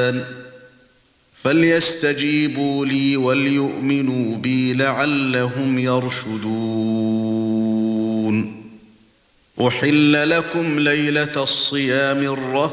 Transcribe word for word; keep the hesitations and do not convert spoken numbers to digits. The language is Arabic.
الرحمن فليستجيبوا لي وليؤمنوا بي لعلهم يرشدون. أحل لكم ليلة الصيام الرفث